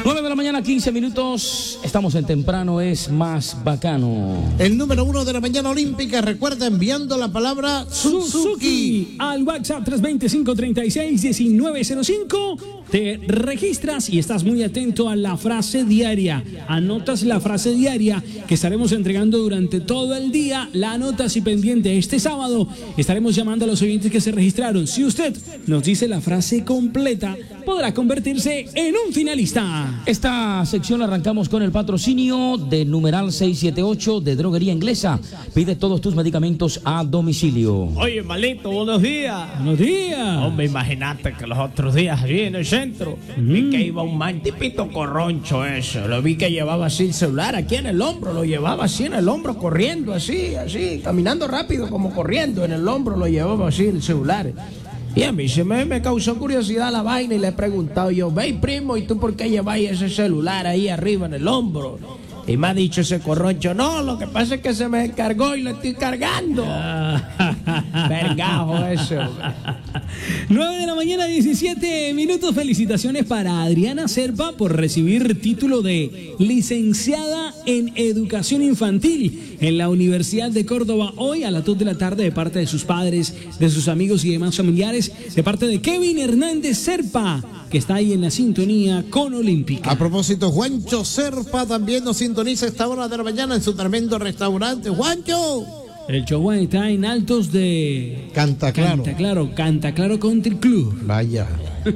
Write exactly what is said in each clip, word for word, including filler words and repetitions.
nueve de la mañana, quince minutos. Estamos en Temprano es más bacano. El número uno de la mañana olímpica. Recuerda enviando la palabra Suzuki, Suzuki al WhatsApp tres dos cinco, tres seis, uno nueve cero cinco. Te registras y estás muy atento a la frase diaria. Anotas la frase diaria que estaremos entregando durante todo el día. La anotas y pendiente. Este sábado estaremos llamando a los oyentes que se registraron. Si usted nos dice la frase completa, podrá convertirse en un finalista. Esta sección la arrancamos con el patrocinio de numeral seiscientos setenta y ocho de Droguería Inglesa. Pide todos tus medicamentos a domicilio. Oye, malito, buenos días. Buenos días. Hombre, imagínate que los otros días allí en el centro mm. vi que iba un man tipito corroncho eso. Lo vi que llevaba así el celular aquí en el hombro. Lo llevaba así en el hombro corriendo así, así, caminando rápido como corriendo. En el hombro lo llevaba así el celular. Y a mí se me, me causó curiosidad la vaina y le he preguntado yo, ve primo, ¿y tú por qué lleváis ese celular ahí arriba en el hombro? Y me ha dicho ese corroncho, no, lo que pasa es que se me descargó y lo estoy cargando. Vergajo eso. nueve de la mañana, diecisiete minutos. Felicitaciones para Adriana Serpa por recibir título de licenciada en Educación Infantil en la Universidad de Córdoba. Hoy a las dos de la tarde de parte de sus padres, de sus amigos y demás familiares, de parte de Kevin Hernández Serpa, que está ahí en la sintonía con Olímpica. A propósito, Juancho Serpa también nos sintoniza a esta hora de la mañana en su tremendo restaurante. ¡Juancho! El show está en Altos de Canta Claro. Canta Claro, Canta Claro Country Club. Vaya.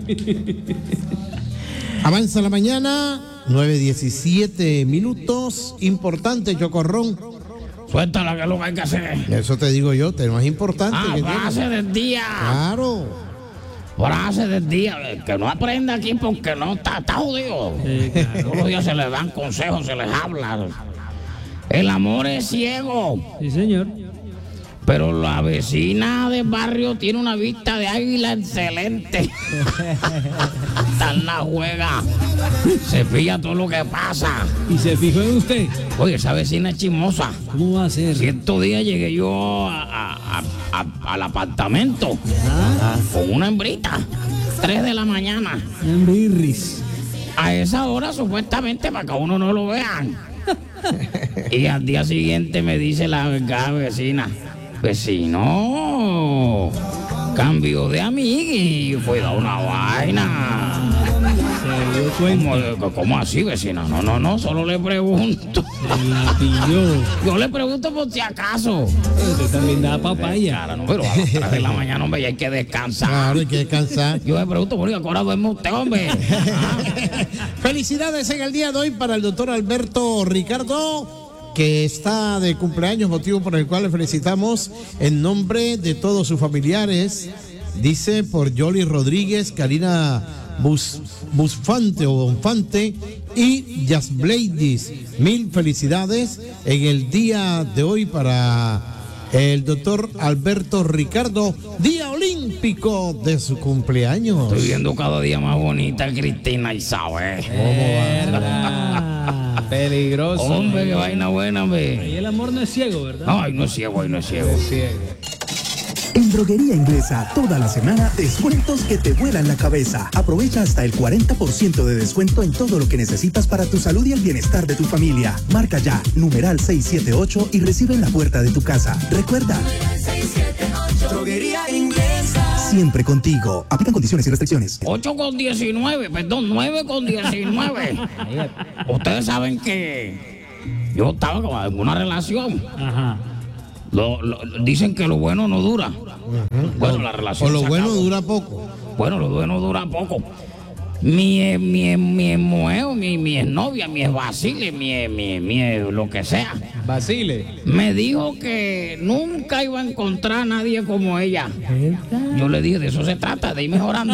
Avanza la mañana, nueve diecisiete minutos. Importante, Chocorrón. Suéltala, que es lo que hay que hacer. Eso te digo yo, te más importante. Ah, que frase tiene. del día. Claro. Frase del día. Que no aprenda aquí porque no está, está jodido. Sí, claro. Todos los días se les dan consejos, se les habla. El amor es ciego. Sí, señor. Pero la vecina del barrio tiene una vista de águila excelente. Está en la juega. Se pilla todo lo que pasa. ¿Y se fijó en usted? Oye, esa vecina es chismosa. ¿Cómo va a ser? Cierto día llegué yo a, a, a, a, al apartamento ¿Ah? con una hembrita. Tres de la mañana. En birris. A esa hora, supuestamente, para que uno no lo vean. Y al día siguiente me dice la verdad, vecina. Vecino, cambio de amiga y fue a una vaina. Se dio cuenta. ¿Cómo, ¿Cómo así, vecina? No, no, no, solo le pregunto. Se la pilló. Yo le pregunto por si acaso. Usted también da papaya. Claro, no, pero a las tres de la mañana, hombre, ya hay que descansar. Claro, hay que descansar. Yo le pregunto, ¿por qué ahora duerme usted, hombre? Felicidades en el día de hoy para el doctor Alberto Ricardo, que está de cumpleaños, motivo por el cual le felicitamos en nombre de todos sus familiares. Dice por Yoli Rodríguez, Karina Bus, Busfante o Bonfante y Jasbladis. Mil felicidades en el día de hoy para el doctor Alberto Ricardo, día olímpico de su cumpleaños. Estoy viendo cada día más bonita Cristina Isabel. ¿Cómo va? Peligroso. Hombre, qué vaina buena, hombre. Y el amor no es ciego, ¿verdad? No, ay, no es ciego, ay, no es ciego. En Droguería Inglesa, toda la semana, descuentos que te vuelan la cabeza. Aprovecha hasta el cuarenta por ciento de descuento en todo lo que necesitas para tu salud y el bienestar de tu familia. Marca ya, numeral seiscientos setenta y ocho y recibe en la puerta de tu casa. Recuerda, Droguería Inglesa, siempre contigo. Aplican condiciones y restricciones. ocho con diecinueve, perdón, nueve con diecinueve. Ustedes saben que yo estaba con alguna relación. Ajá. Lo, lo, dicen que lo bueno no dura. Uh-huh. Bueno, la relación. O lo se bueno acabó. dura poco. Bueno, lo bueno dura poco. Mi, mi, mi mujer, mi, mi exnovia, mi Basile, mi, mi, mi, lo que sea. Basile. Me dijo que nunca iba a encontrar a nadie como ella. Yo le dije, de eso se trata, de ir mejorando.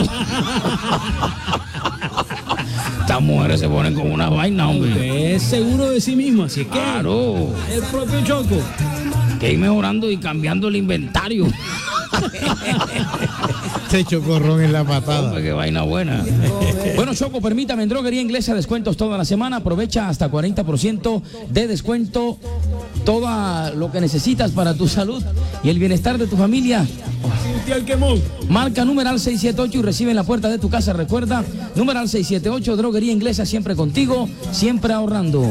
Estas mujeres se ponen como una vaina, hombre. Usted es seguro de sí mismo, así es que. Claro. El propio Choco. Que ir mejorando y cambiando el inventario. Se Chocorrón en la patada. Hombre, qué vaina buena. Bueno, Choco, permítame, en Droguería Inglesa, descuentos toda la semana. Aprovecha hasta cuarenta por ciento de descuento. Todo lo que necesitas para tu salud y el bienestar de tu familia. metió el quemón. Marca numeral seiscientos setenta y ocho y recibe en la puerta de tu casa. Recuerda, numeral seiscientos setenta y ocho, droguería inglesa, siempre contigo, siempre ahorrando.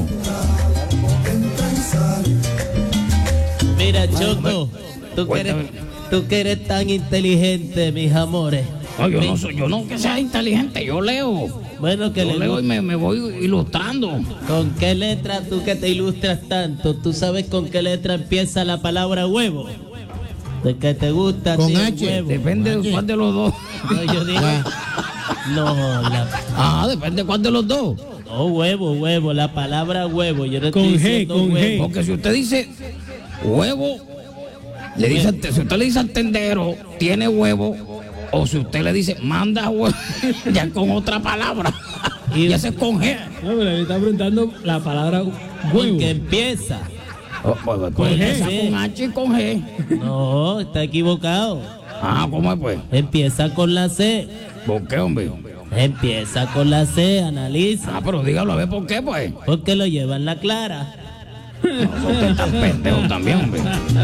Mira, Choco, tú que eres, tú que eres tan inteligente, mis amores. No, yo no soy, yo no que sea inteligente, yo leo. Bueno, que Yo le leo y me, me voy ilustrando. ¿Con qué letra tú que te ilustras tanto? ¿Tú sabes con qué letra empieza la palabra huevo? ¿De qué te gusta? Con tío, H. huevo? Depende de cuál de los dos. No, yo digo. No, la, Ah, depende de cuál de los dos. no, huevo, huevo, la palabra huevo. Yo no Con estoy G, diciendo con huevo. G. Porque si usted dice huevo, le dice, al te- si usted le dice al tendero, tiene huevo, o si usted le dice, manda huevo, ya con otra palabra. Y ese es con G. No, pero le está preguntando la palabra ¿Con huevo. qué empieza? Oh, pues, pues, Con G. empieza con H y con G. No, está equivocado. Ah, ¿cómo es pues? Empieza con la C. ¿Por qué, hombre? Empieza con la C, analiza. Ah, pero dígalo a ver por qué, pues. Porque lo lleva en la clara. No, usted es tan pendejo también, hombre.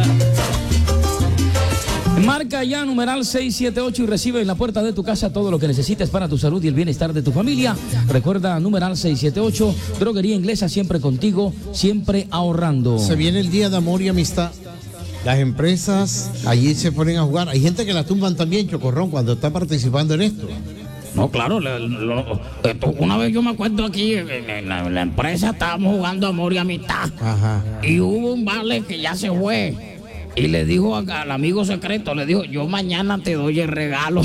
Marca ya numeral seiscientos setenta y ocho y recibe en la puerta de tu casa todo lo que necesites para tu salud y el bienestar de tu familia. Recuerda, numeral seiscientos setenta y ocho, droguería inglesa, siempre contigo, siempre ahorrando. Se viene el día de amor y amistad. Las empresas allí se ponen a jugar. Hay gente que la tumban también, Chocorrón, cuando está participando en esto. No, claro, le- lo- esto- una vez yo me acuerdo aquí, en, en la, en la empresa estábamos jugando amor y amistad. Ajá. Y hubo un vale que ya se fue. Y le dijo a- al amigo secreto, le dijo, yo mañana te doy el regalo.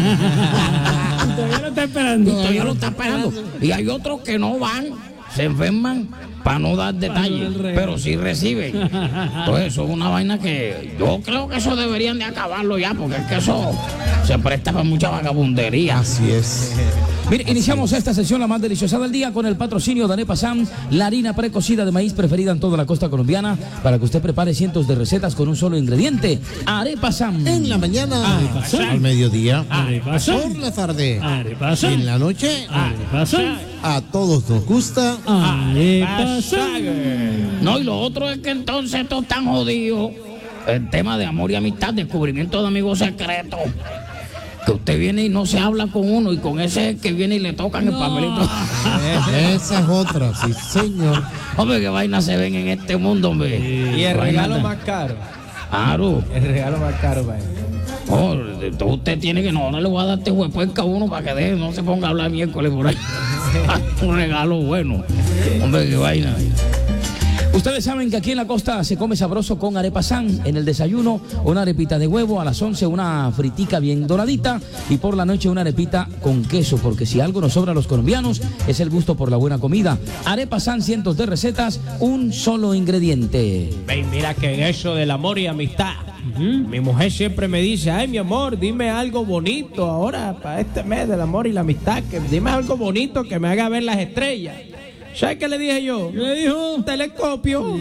Todavía lo está esperando. Todavía lo está esperando. Y hay otros que no van, se enferman para no dar detalles, el regalo. pero sí reciben. Entonces eso es una vaina que yo creo que eso deberían de acabarlo ya, porque es que eso se presta para mucha vagabundería. Así es. Mire, iniciamos esta sesión la más deliciosa del día con el patrocinio de Arepa Sam, la harina precocida de maíz preferida en toda la costa colombiana, para que usted prepare cientos de recetas con un solo ingrediente. Arepa Sam. En la mañana, Arepa Sam. al mediodía, Arepa Sam. por la tarde, Arepa Sam. en la noche, Arepa Sam. a todos nos gusta. Arepa Sam. No, y lo otro es que entonces esto tan jodido. El tema de amor y amistad, descubrimiento de amigos secretos. Que usted viene y no se habla con uno y con ese que viene y le tocan el papelito. Esa es otra, sí, señor. Hombre, qué vaina se ven en este mundo, hombre. Y el Vaina regalo tan- más caro. Claro. El regalo más caro, vaya. Oh, entonces usted tiene que, no, no le voy a dar este huepuerca a uno para que deje, no se ponga a hablar miércoles por ahí. Un regalo bueno. Hombre, qué vaina. Ustedes saben que aquí en la costa se come sabroso con arepa San. En el desayuno, una arepita de huevo, a las once una fritica bien doradita y por la noche una arepita con queso, porque si algo nos sobra a los colombianos es el gusto por la buena comida. Arepa San, cientos de recetas, un solo ingrediente. Ve, mira que en eso del amor y amistad, mi mujer siempre me dice, ay, mi amor, dime algo bonito ahora para este mes del amor y la amistad, que dime algo bonito que me haga ver las estrellas. ¿Sabes qué le dije yo? ¿Qué le dijo? Un telescopio.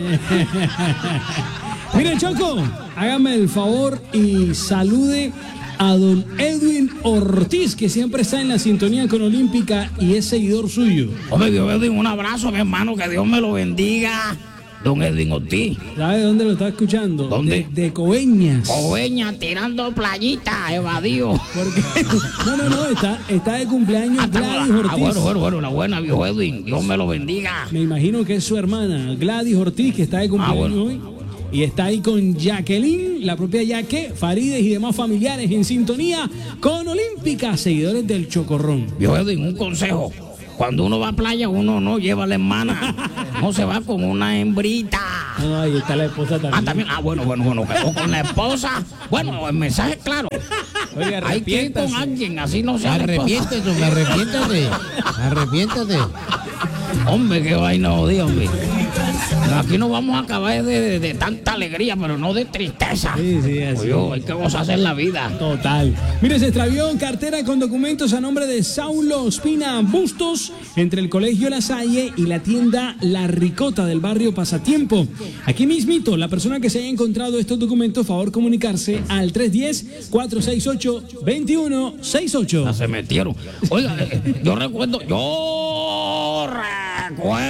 Mire, Choco, hágame el favor y salude a don Edwin Ortiz, que siempre está en la sintonía con Olímpica y es seguidor suyo. Hombre, Dios Edwin, un abrazo, mi hermano, que Dios me lo bendiga. Don Edwin Ortiz. ¿Sabe dónde lo está escuchando? ¿Dónde? De, de Coveñas. Oveña tirando playita, evadido. Porque, no, no, no, está, está de cumpleaños Ah, Gladys Ortiz. ah, bueno, bueno, bueno, la buena, viejo Edwin. Dios me lo bendiga. Me imagino que es su hermana, Gladys Ortiz, que está de cumpleaños Ah, bueno. hoy. Y está ahí con Jacqueline, la propia Yaque, Farides y demás familiares en sintonía con Olímpica, seguidores del Chocorrón. Viejo Edwin, un consejo. Cuando uno va a playa, uno no lleva a la hermana. No se va con una hembrita. No, ahí está la esposa también. Ah, también. Ah, bueno, bueno, bueno. O con la esposa. Bueno, el mensaje es claro. Oiga, Hay que ir con arrepiéntase. alguien, así no se arrepiente. Arrepiéntete, hombre, arrepiéntate. Arrepiéntate. Hombre, qué vaina jodida, hombre. Aquí nos vamos a acabar de, de- de tanta alegría, pero no de tristeza. Sí, sí, así. Oye, hay que gozarse en la vida. Total. Mire, se extravió cartera con documentos a nombre de Saulo Ospina Bustos entre el Colegio La Salle y la tienda La Ricota del barrio Pasatiempo. Aquí mismito, la persona que se haya encontrado estos documentos, favor comunicarse al tres uno cero, cuatro seis ocho, dos uno seis ocho. Ya se metieron. Oiga, eh, yo recuerdo, yo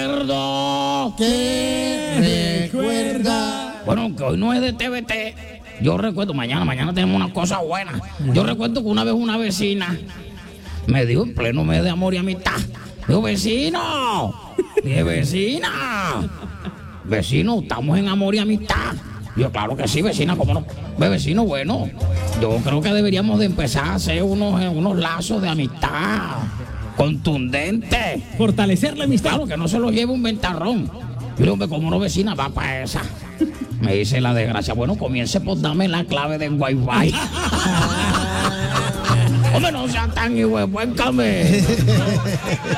recuerdo. ¿Qué recuerda? Bueno, que hoy no es de T V T, yo recuerdo, mañana, mañana tenemos una cosa buena. Yo recuerdo que una vez una vecina me dijo en pleno mes de amor y amistad, dijo, vecino, dije, vecina, vecino, estamos en amor y amistad. Yo, claro que sí, vecina, ¿cómo no? Ve, vecino, bueno, yo creo que deberíamos de empezar a hacer unos, unos lazos de amistad contundentes. Fortalecer la amistad. Claro, que no se lo lleve un ventarrón. Yo le digo, hombre, como no, vecina, va para esa. Me dice la desgracia, bueno, comience por darme la clave del Wi-Fi. Hombre, no sea tan hijuepuércame.